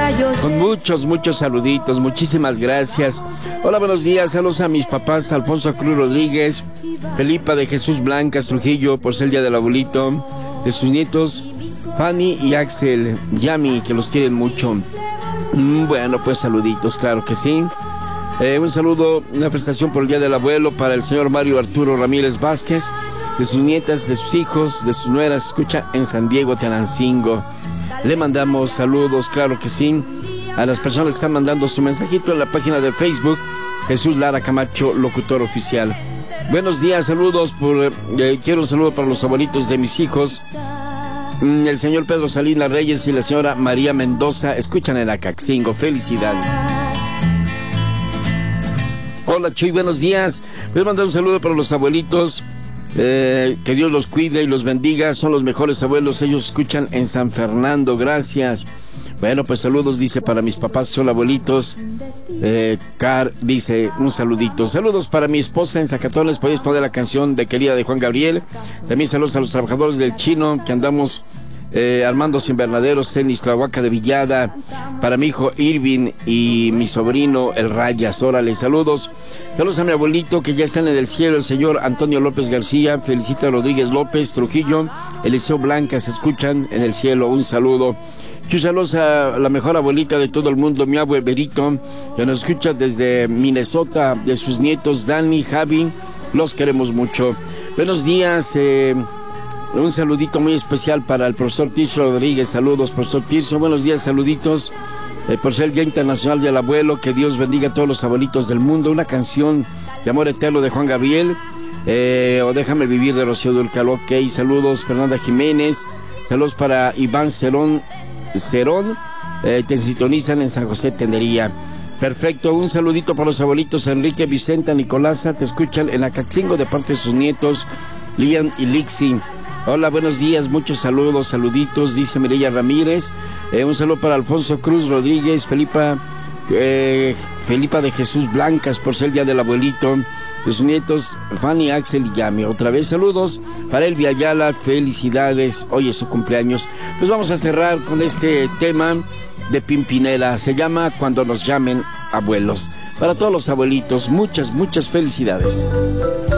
Con muchos saluditos, muchísimas gracias. Hola, buenos días, saludos a mis papás, Alfonso Cruz Rodríguez, Felipa de Jesús Blancas Trujillo, por ser el día del abuelito, de sus nietos, Fanny y Axel Yami, que los quieren mucho. Bueno, pues saluditos, claro que sí. Un saludo, una felicitación por el día del abuelo para el señor Mario Arturo Ramírez Vázquez, de sus nietas, de sus hijos, de sus nueras, escucha en San Diego, Tenancingo. Le mandamos saludos, claro que sí, a las personas que están mandando su mensajito en la página de Facebook, Jesús Lara Camacho, locutor oficial. Buenos días, saludos quiero un saludo para los abuelitos de mis hijos, el señor Pedro Salinas Reyes y la señora María Mendoza, escuchan en Acaxingo, felicidades. Hola Chuy, buenos días. Voy a mandar un saludo para los abuelitos, que Dios los cuide y los bendiga, son los mejores abuelos, ellos escuchan en San Fernando, gracias. Bueno, pues saludos, dice, para mis papás, son abuelitos. Car dice, un saludito. Saludos para mi esposa en Zacatones, podéis poner la canción de Querida de Juan Gabriel. También saludos a los trabajadores del Chino, que andamos Armando Invernaderos en Iztlahuaca de Villada, para mi hijo Irving y mi sobrino El Rayas. Órale, saludos. Saludos a mi abuelito que ya está en el cielo, el señor Antonio López García, Felicita Rodríguez López Trujillo, Eliseo Blanca, se escuchan en el cielo, un saludo. Y saludos a la mejor abuelita de todo el mundo, mi abuelito, que nos escucha desde Minnesota, de sus nietos Dani, Javi, los queremos mucho. Buenos días, un saludito muy especial para el profesor Tirso Rodríguez. Saludos, profesor Tirso. Buenos días, saluditos por ser el Día Internacional del Abuelo. Que Dios bendiga a todos los abuelitos del mundo. Una canción de Amor Eterno de Juan Gabriel, o Déjame Vivir de Rocío Dúrcal. Ok, saludos, Fernanda Jiménez. Saludos para Iván Cerón. Te sintonizan en San José, Tendería. Perfecto, un saludito para los abuelitos Enrique, Vicenta, Nicolasa. Te escuchan en Acaxingo de parte de sus nietos Lian y Lixi. Hola, buenos días, muchos saludos, saluditos, dice Mireya Ramírez. Un saludo para Alfonso Cruz Rodríguez, Felipa de Jesús Blancas, por ser el día del abuelito, de sus nietos Fanny, Axel y Yami. Otra vez saludos para Elvia Ayala, felicidades, hoy es su cumpleaños. Pues vamos a cerrar con este tema de Pimpinela, se llama Cuando nos llamen abuelos. Para todos los abuelitos, muchas felicidades.